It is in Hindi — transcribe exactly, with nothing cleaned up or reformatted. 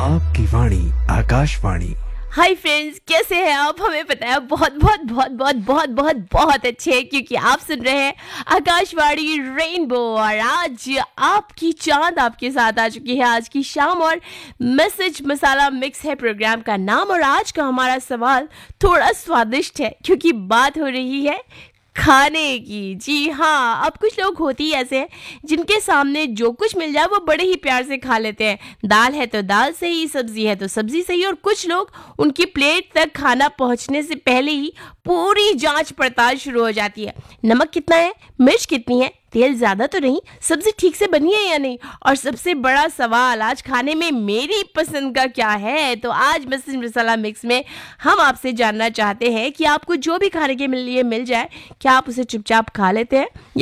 आपकी वाणी आकाशवाणी। हाय फ्रेंड्स, कैसे हैं आप? हमें पता है बहुत बहुत बहुत बहुत बहुत बहुत बहुत अच्छे हैं, क्योंकि आप सुन रहे हैं आकाशवाणी रेनबो। और आज आपकी चांद आपके साथ आ चुकी है आज की शाम, और मैसेज मसाला मिक्स है प्रोग्राम का नाम। और आज का हमारा सवाल थोड़ा स्वादिष्ट है, क्योंकि बात हो रही है खाने की। जी हाँ, अब कुछ लोग होते ही ऐसे हैं जिनके सामने जो कुछ मिल जाए वो बड़े ही प्यार से खा लेते हैं। दाल है तो दाल सही, सब्जी है तो सब्जी सही। और कुछ लोग उनकी प्लेट तक खाना पहुंचने से पहले ही पूरी जांच पड़ताल शुरू हो जाती है। नमक कितना है, मिर्च कितनी है, तेल ज़्यादा तो नहीं, सब्जी ठीक से बनी है या नहीं। और सबसे बड़ा सवाल, आज खाने में मेरी पसंद का क्या है? तो आज मैसेज मसाला मिक्स में हम आपसे जानना चाहते हैं कि आपको जो भी खाने के लिए मिल जाए, क्या आप उसे चुपचाप खा लेते हैं